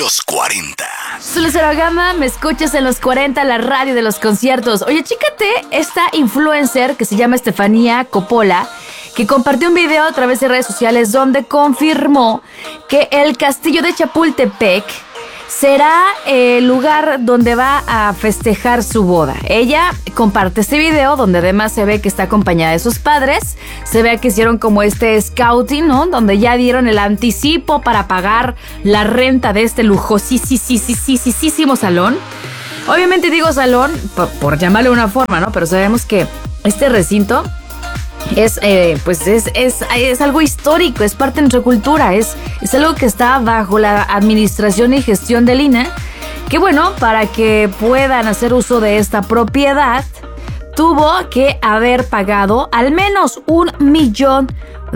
Los 40. Soy Lucero Gama, me escuchas en Los 40, la radio de los conciertos. Oye, chécate esta influencer que se llama Estefanía Coppola, que compartió un video a través de redes sociales donde confirmó que el castillo de Chapultepec será el lugar donde va a festejar su boda. Ella comparte este video donde además se ve que está acompañada de sus padres. Se ve que hicieron como este scouting, ¿no? Donde ya dieron el anticipo para pagar la renta de este lujosísimo salón. Obviamente digo salón por llamarle una forma, ¿no? Pero sabemos que este recinto es algo histórico, es parte de nuestra cultura, es algo que está bajo la administración y gestión del INA, que bueno, para que puedan hacer uso de esta propiedad, tuvo que haber pagado al menos $1,000,000.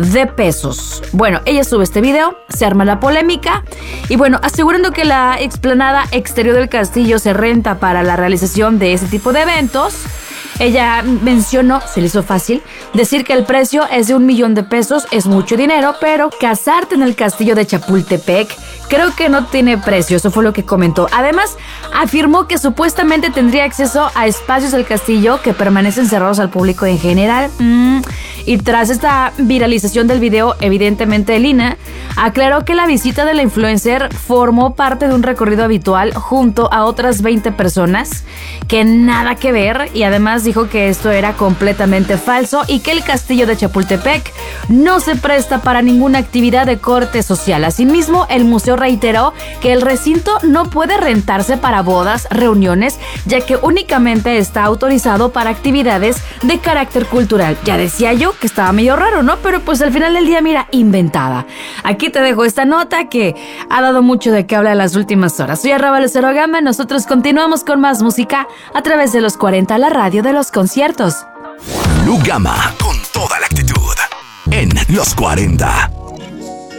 Bueno, ella sube este video, se arma la polémica y bueno, asegurando que la explanada exterior del castillo se renta para la realización de ese tipo de eventos. Ella mencionó, se le hizo fácil, decir que el precio es de $1,000,000, es mucho dinero, pero casarte en el castillo de Chapultepec creo que no tiene precio, eso fue lo que comentó. Además, afirmó que supuestamente tendría acceso a espacios del castillo que permanecen cerrados al público en general. Y tras esta viralización del video, evidentemente Lina aclaró que la visita de la influencer formó parte de un recorrido habitual junto a otras 20 personas, que nada que ver, y además dijo que esto era completamente falso y que el castillo de Chapultepec no se presta para ninguna actividad de corte social. Asimismo, el museo reiteró que el recinto no puede rentarse para bodas, reuniones, ya que únicamente está autorizado para actividades de carácter cultural. Ya decía yo que estaba medio raro, ¿no? Pero pues al final del día, mira, inventada. Aquí te dejo esta nota que ha dado mucho de qué hablar en las últimas horas. Soy Lucero Gama, nosotros continuamos con más música a través de Los 40, la radio de los conciertos. Lu Gama, con toda la actitud, en Los 40.